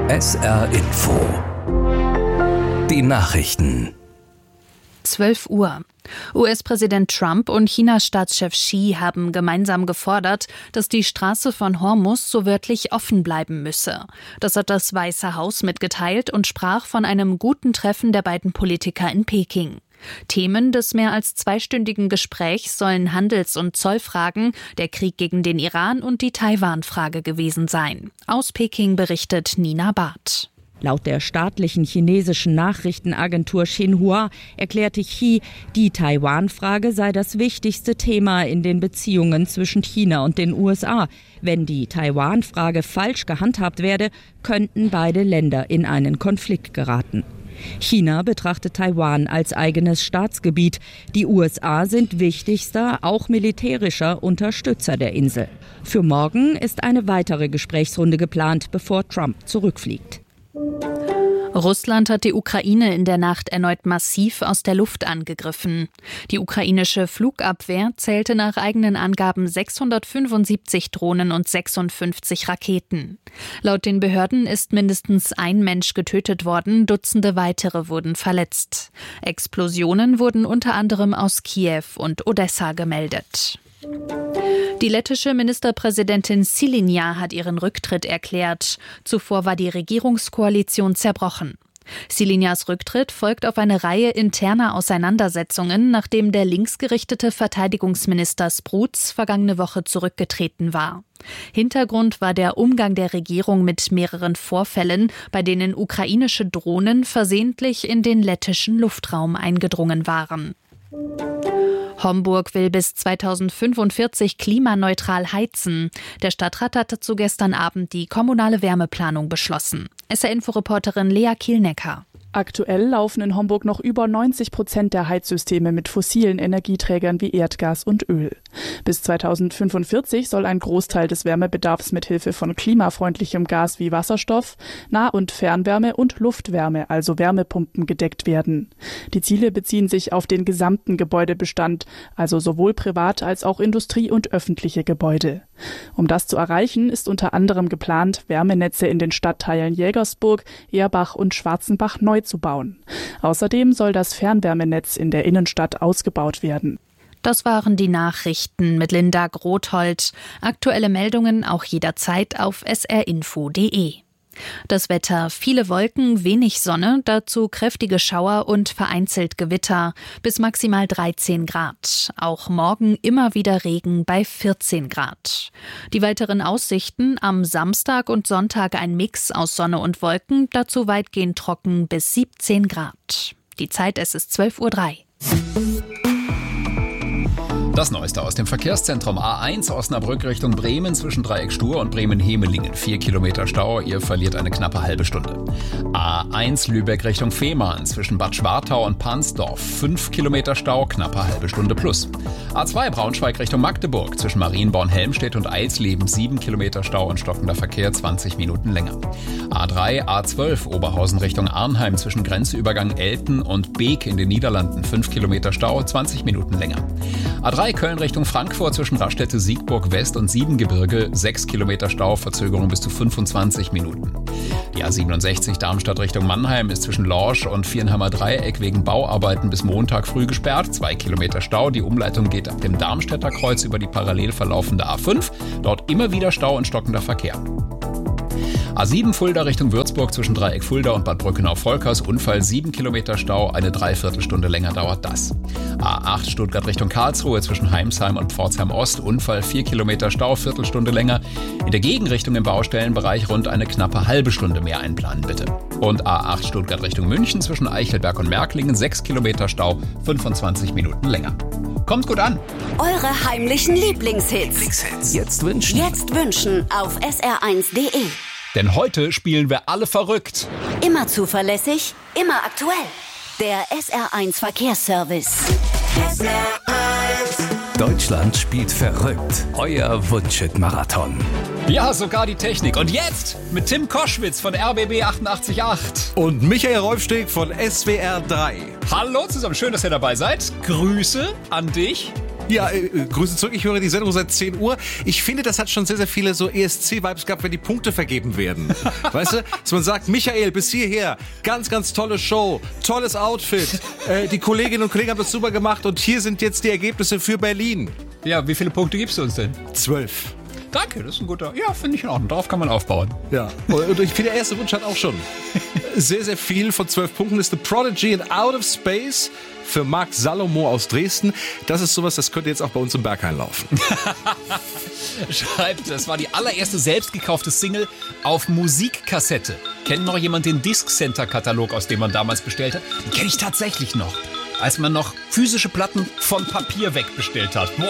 SR Info. Die Nachrichten. 12 Uhr. US-Präsident Trump und Chinas Staatschef Xi haben gemeinsam gefordert, dass die Straße von Hormuz so wörtlich offen bleiben müsse. Das hat das Weiße Haus mitgeteilt und sprach von einem guten Treffen der beiden Politiker in Peking. Themen des mehr als zweistündigen Gesprächs sollen Handels- und Zollfragen, der Krieg gegen den Iran und die Taiwan-Frage gewesen sein. Aus Peking berichtet Nina Barth. Laut der staatlichen chinesischen Nachrichtenagentur Xinhua erklärte Xi, die Taiwan-Frage sei das wichtigste Thema in den Beziehungen zwischen China und den USA. Wenn die Taiwan-Frage falsch gehandhabt werde, könnten beide Länder in einen Konflikt geraten. China betrachtet Taiwan als eigenes Staatsgebiet. Die USA sind wichtigster, auch militärischer Unterstützer der Insel. Für morgen ist eine weitere Gesprächsrunde geplant, bevor Trump zurückfliegt. Russland hat die Ukraine in der Nacht erneut massiv aus der Luft angegriffen. Die ukrainische Flugabwehr zählte nach eigenen Angaben 675 Drohnen und 56 Raketen. Laut den Behörden ist mindestens ein Mensch getötet worden, Dutzende weitere wurden verletzt. Explosionen wurden unter anderem aus Kiew und Odessa gemeldet. Die lettische Ministerpräsidentin Šileņa hat ihren Rücktritt erklärt. Zuvor war die Regierungskoalition zerbrochen. Šileņas Rücktritt folgt auf eine Reihe interner Auseinandersetzungen, nachdem der linksgerichtete Verteidigungsminister Spruds vergangene Woche zurückgetreten war. Hintergrund war der Umgang der Regierung mit mehreren Vorfällen, bei denen ukrainische Drohnen versehentlich in den lettischen Luftraum eingedrungen waren. Homburg will bis 2045 klimaneutral heizen. Der Stadtrat hat dazu gestern Abend die kommunale Wärmeplanung beschlossen. SR-Info-Reporterin Lea Kielnecker. Aktuell laufen in Homburg noch über 90% der Heizsysteme mit fossilen Energieträgern wie Erdgas und Öl. Bis 2045 soll ein Großteil des Wärmebedarfs mit Hilfe von klimafreundlichem Gas wie Wasserstoff, Nah- und Fernwärme und Luftwärme, also Wärmepumpen, gedeckt werden. Die Ziele beziehen sich auf den gesamten Gebäudebestand, also sowohl privat als auch Industrie- und öffentliche Gebäude. Um das zu erreichen, ist unter anderem geplant, Wärmenetze in den Stadtteilen Jägersburg, Erbach und Schwarzenbach neu zu bauen. Außerdem soll das Fernwärmenetz in der Innenstadt ausgebaut werden. Das waren die Nachrichten mit Linda Grothold. Aktuelle Meldungen auch jederzeit auf srinfo.de. Das Wetter: viele Wolken, wenig Sonne, dazu kräftige Schauer und vereinzelt Gewitter, bis maximal 13 Grad. Auch morgen immer wieder Regen bei 14 Grad. Die weiteren Aussichten: am Samstag und Sonntag ein Mix aus Sonne und Wolken, dazu weitgehend trocken bis 17 Grad. Die Zeit, es ist 12:03 Uhr. Das Neueste aus dem Verkehrszentrum: A1 Osnabrück Richtung Bremen zwischen Dreieck Stur und Bremen-Hemelingen. 4 Kilometer Stau, ihr verliert eine knappe halbe Stunde. A1 Lübeck Richtung Fehmarn zwischen Bad Schwartau und Pansdorf. 5 Kilometer Stau, knappe halbe Stunde plus. A2 Braunschweig Richtung Magdeburg zwischen Marienborn-Helmstedt und Eisleben. 7 Kilometer Stau und stockender Verkehr, 20 Minuten länger. A3 A12 Oberhausen Richtung Arnheim zwischen Grenzübergang Elten und Beek in den Niederlanden. 5 Kilometer Stau, 20 Minuten länger. A3 Köln Richtung Frankfurt zwischen Raststätte Siegburg West und Siebengebirge. 6 Kilometer Stau, Verzögerung bis zu 25 Minuten. Die A67 Darmstadt Richtung Mannheim ist zwischen Lorsch und Viernheimer Dreieck wegen Bauarbeiten bis Montag früh gesperrt. 2 Kilometer Stau. Die Umleitung geht ab dem Darmstädter Kreuz über die parallel verlaufende A5. Dort immer wieder Stau und stockender Verkehr. A7 Fulda Richtung Würzburg zwischen Dreieck Fulda und Bad Brückenau-Volkers. Unfall, 7 Kilometer Stau, eine Dreiviertelstunde länger dauert das. A8 Stuttgart Richtung Karlsruhe zwischen Heimsheim und Pforzheim Ost. Unfall, 4 Kilometer Stau, Viertelstunde länger. In der Gegenrichtung im Baustellenbereich rund eine knappe halbe Stunde mehr einplanen bitte. Und A8 Stuttgart Richtung München zwischen Eichelberg und Märklingen. 6 Kilometer Stau, 25 Minuten länger. Kommt gut an! Eure heimlichen Lieblingshits. Jetzt wünschen auf sr1.de. Denn heute spielen wir alle verrückt. Immer zuverlässig, immer aktuell. Der SR1 Verkehrsservice. Deutschland spielt verrückt. Euer Wunschhit-Marathon. Ja, sogar die Technik. Und jetzt mit Tim Koschwitz von RBB 88.8. Und Michael Rolfsteg von SWR 3. Hallo zusammen, schön, dass ihr dabei seid. Grüße an dich. Ja, Grüße zurück. Ich höre die Sendung seit 10 Uhr. Ich finde, das hat schon sehr, sehr viele so ESC-Vibes gehabt, wenn die Punkte vergeben werden. Weißt du, dass man sagt, Michael, bis hierher, ganz, ganz tolle Show, tolles Outfit, die Kolleginnen und Kollegen haben das super gemacht und hier sind jetzt die Ergebnisse für Berlin. Ja, wie viele Punkte gibst du uns denn? 12. Danke, das ist ein guter. Ja, finde ich in Ordnung. Darauf kann man aufbauen. Ja, und ich finde, der erste Wunsch hat auch schon sehr, sehr viel von 12 Punkten. Ist The Prodigy in Out of Space für Marc Salomo aus Dresden. Das ist sowas, das könnte jetzt auch bei uns im Berghain laufen. Schreibt, das war die allererste selbst gekaufte Single auf Musikkassette. Kennt noch jemand den Disc Center Katalog, aus dem man damals bestellte? Den kenne ich tatsächlich noch. Als man noch physische Platten von Papier wegbestellt hat.